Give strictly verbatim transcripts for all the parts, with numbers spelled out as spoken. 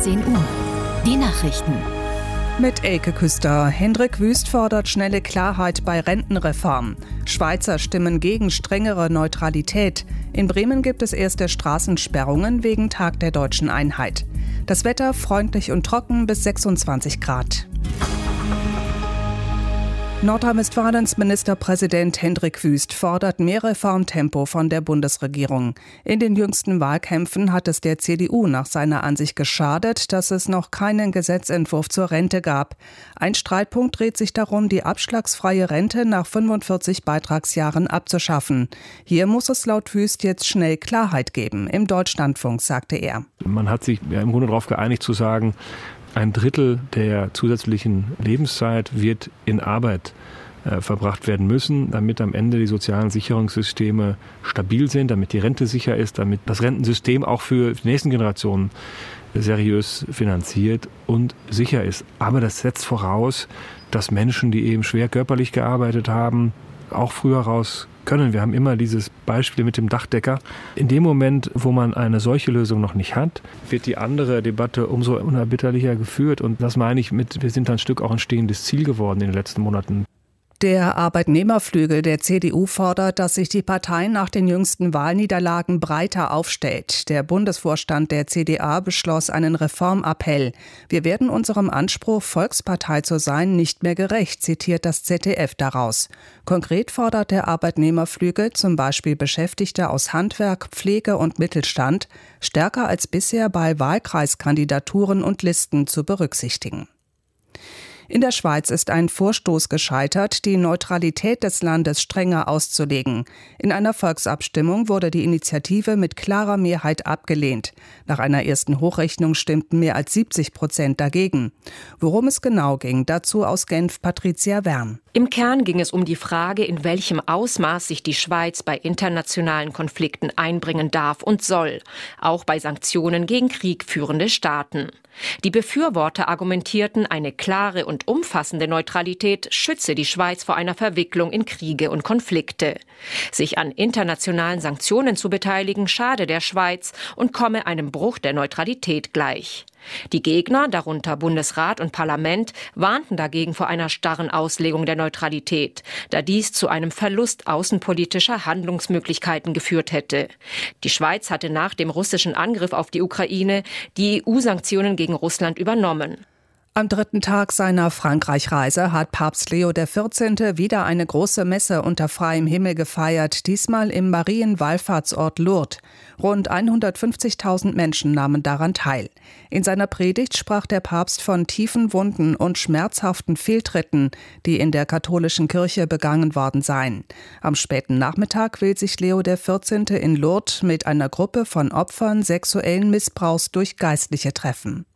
fünfzehn Uhr. Die Nachrichten. Mit Elke Küster. Hendrik Wüst fordert schnelle Klarheit bei Rentenreform. Schweizer stimmen gegen strengere Neutralität. In Bremen gibt es erste Straßensperrungen wegen Tag der Deutschen Einheit. Das Wetter freundlich und trocken bis sechsundzwanzig Grad. Nordrhein-Westfalens Ministerpräsident Hendrik Wüst fordert mehr Reformtempo von der Bundesregierung. In den jüngsten Wahlkämpfen hat es der C D U nach seiner Ansicht geschadet, dass es noch keinen Gesetzentwurf zur Rente gab. Ein Streitpunkt dreht sich darum, die abschlagsfreie Rente nach fünfundvierzig Beitragsjahren abzuschaffen. Hier muss es laut Wüst jetzt schnell Klarheit geben. Im Deutschlandfunk sagte er. Man hat sich ja im Grunde darauf geeinigt zu sagen, ein Drittel der zusätzlichen Lebenszeit wird in Arbeit äh, verbracht werden müssen, damit am Ende die sozialen Sicherungssysteme stabil sind, damit die Rente sicher ist, damit das Rentensystem auch für die nächsten Generationen seriös finanziert und sicher ist. Aber das setzt voraus, dass Menschen, die eben schwer körperlich gearbeitet haben, auch früher raus können. Wir haben immer dieses Beispiel mit dem Dachdecker. In dem Moment, wo man eine solche Lösung noch nicht hat, wird die andere Debatte umso unerbitterlicher geführt. Und das meine ich mit, wir sind ein Stück auch ein stehendes Ziel geworden in den letzten Monaten. Der Arbeitnehmerflügel der C D U fordert, dass sich die Partei nach den jüngsten Wahlniederlagen breiter aufstellt. Der Bundesvorstand der C D A beschloss einen Reformappell. Wir werden unserem Anspruch, Volkspartei zu sein, nicht mehr gerecht, zitiert das Z D F daraus. Konkret fordert der Arbeitnehmerflügel zum Beispiel Beschäftigte aus Handwerk, Pflege und Mittelstand, stärker als bisher bei Wahlkreiskandidaturen und Listen zu berücksichtigen. In der Schweiz ist ein Vorstoß gescheitert, die Neutralität des Landes strenger auszulegen. In einer Volksabstimmung wurde die Initiative mit klarer Mehrheit abgelehnt. Nach einer ersten Hochrechnung stimmten mehr als siebzig Prozent dagegen. Worum es genau ging, dazu aus Genf Patricia Wern. Im Kern ging es um die Frage, in welchem Ausmaß sich die Schweiz bei internationalen Konflikten einbringen darf und soll, auch bei Sanktionen gegen kriegführende Staaten. Die Befürworter argumentierten, eine klare und umfassende Neutralität schütze die Schweiz vor einer Verwicklung in Kriege und Konflikte. Sich an internationalen Sanktionen zu beteiligen, schade der Schweiz und komme einem Bruch der Neutralität gleich. Die Gegner, darunter Bundesrat und Parlament, warnten dagegen vor einer starren Auslegung der Neutralität, da dies zu einem Verlust außenpolitischer Handlungsmöglichkeiten geführt hätte. Die Schweiz hatte nach dem russischen Angriff auf die Ukraine die E U-Sanktionen gegen Russland übernommen. Am dritten Tag seiner Frankreich-Reise hat Papst Leo der vierzehnte wieder eine große Messe unter freiem Himmel gefeiert, diesmal im Marienwallfahrtsort Lourdes. Rund hundertfünfzigtausend Menschen nahmen daran teil. In seiner Predigt sprach der Papst von tiefen Wunden und schmerzhaften Fehltritten, die in der katholischen Kirche begangen worden seien. Am späten Nachmittag will sich Leo der vierzehnte in Lourdes mit einer Gruppe von Opfern sexuellen Missbrauchs durch Geistliche treffen.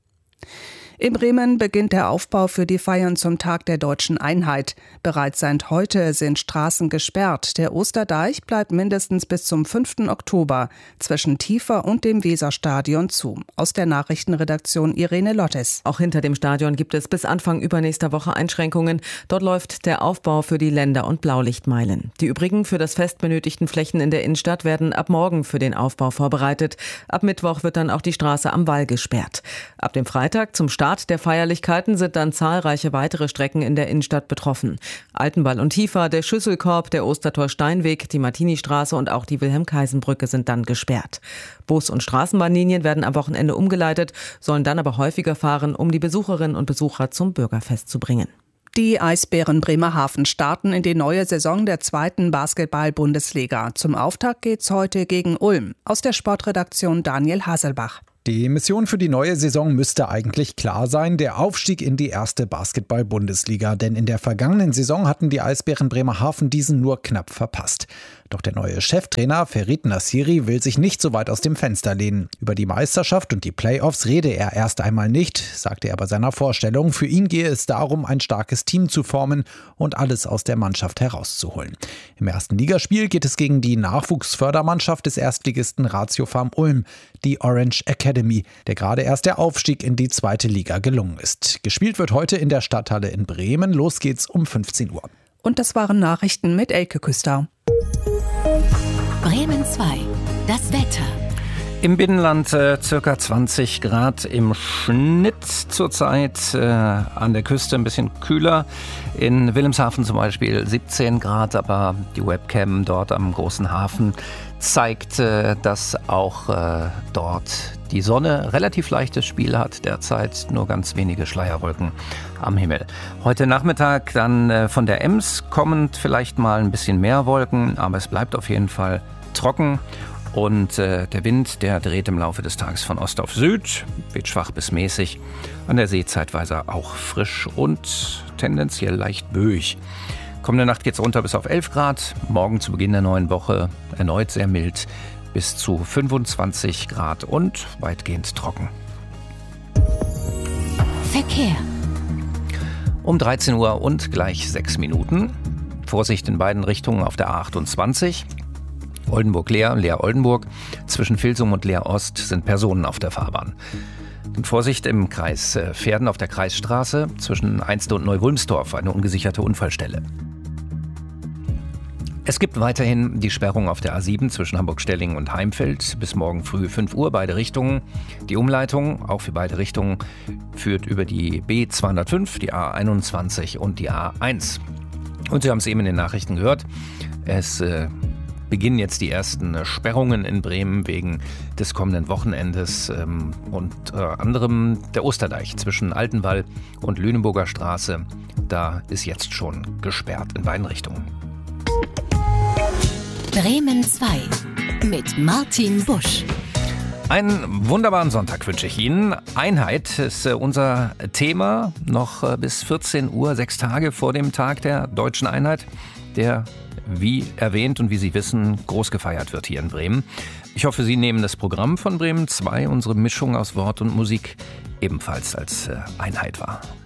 In Bremen beginnt der Aufbau für die Feiern zum Tag der Deutschen Einheit. Bereits seit heute sind Straßen gesperrt. Der Osterdeich bleibt mindestens bis zum fünften Oktober zwischen Tiefer und dem Weserstadion zu. Aus der Nachrichtenredaktion Irene Lottes. Auch hinter dem Stadion gibt es bis Anfang übernächster Woche Einschränkungen. Dort läuft der Aufbau für die Länder- und Blaulichtmeilen. Die übrigen für das Fest benötigten Flächen in der Innenstadt werden ab morgen für den Aufbau vorbereitet. Ab Mittwoch wird dann auch die Straße am Wall gesperrt. Ab dem Freitag zum Start der Feierlichkeiten sind dann zahlreiche weitere Strecken in der Innenstadt betroffen. Altenwall und Tiefer, der Schüsselkorb, der Ostertor-Steinweg, die Martini-Straße und auch die Wilhelm-Kaisen-Brücke sind dann gesperrt. Bus- und Straßenbahnlinien werden am Wochenende umgeleitet, sollen dann aber häufiger fahren, um die Besucherinnen und Besucher zum Bürgerfest zu bringen. Die Eisbären Bremerhaven starten in die neue Saison der zweiten Basketball-Bundesliga. Zum Auftakt geht's heute gegen Ulm. Aus der Sportredaktion Daniel Haselbach. Die Mission für die neue Saison müsste eigentlich klar sein, der Aufstieg in die erste Basketball-Bundesliga. Denn in der vergangenen Saison hatten die Eisbären Bremerhaven diesen nur knapp verpasst. Doch der neue Cheftrainer Ferit Nassiri will sich nicht so weit aus dem Fenster lehnen. Über die Meisterschaft und die Playoffs rede er erst einmal nicht, sagte er bei seiner Vorstellung. Für ihn gehe es darum, ein starkes Team zu formen und alles aus der Mannschaft herauszuholen. Im ersten Ligaspiel geht es gegen die Nachwuchsfördermannschaft des Erstligisten Ratio Farm Ulm, die Orange Academy, der gerade erst der Aufstieg in die zweite Liga gelungen ist. Gespielt wird heute in der Stadthalle in Bremen. Los geht's um fünfzehn Uhr. Und das waren Nachrichten mit Elke Küster. Bremen zwei. Das Wetter. Im Binnenland äh, circa zwanzig Grad im Schnitt zurzeit, äh, an der Küste ein bisschen kühler. In Wilhelmshaven zum Beispiel siebzehn Grad, aber die Webcam dort am großen Hafen zeigt, äh, dass auch äh, dort die Sonne relativ leichtes Spiel hat, derzeit nur ganz wenige Schleierwolken am Himmel. Heute Nachmittag dann äh, von der Ems kommend vielleicht mal ein bisschen mehr Wolken, aber es bleibt auf jeden Fall trocken. Und äh, der Wind, der dreht im Laufe des Tages von Ost auf Süd, weht schwach bis mäßig, an der See zeitweise auch frisch und tendenziell leicht böig. Kommende Nacht geht es runter bis auf elf Grad, morgen zu Beginn der neuen Woche erneut sehr mild, bis zu fünfundzwanzig Grad und weitgehend trocken. Verkehr. Um dreizehn Uhr und gleich sechs Minuten. Vorsicht in beiden Richtungen auf der A achtundzwanzig. Oldenburg-Leer, Leer-Oldenburg. Zwischen Vilsum und Leer-Ost sind Personen auf der Fahrbahn. Und Vorsicht im Kreis Verden auf der Kreisstraße zwischen Einste und Neu-Wulmstorf, eine ungesicherte Unfallstelle. Es gibt weiterhin die Sperrung auf der A sieben zwischen Hamburg-Stellingen und Heimfeld bis morgen früh fünf Uhr, beide Richtungen. Die Umleitung, auch für beide Richtungen, führt über die B zweihundertfünf, die A einundzwanzig und die A eins. Und Sie haben es eben in den Nachrichten gehört, es äh, beginnen jetzt die ersten Sperrungen in Bremen wegen des kommenden Wochenendes ähm, und äh, anderem der Osterdeich zwischen Altenwall und Lüneburger Straße. Da ist jetzt schon gesperrt in beiden Richtungen. Bremen zwei mit Martin Busch. Einen wunderbaren Sonntag wünsche ich Ihnen. Einheit ist äh, unser Thema, noch äh, bis vierzehn Uhr, sechs Tage vor dem Tag der deutschen Einheit, der, wie erwähnt und wie Sie wissen, groß gefeiert wird hier in Bremen. Ich hoffe, Sie nehmen das Programm von Bremen zwei, unsere Mischung aus Wort und Musik, ebenfalls als äh, Einheit wahr.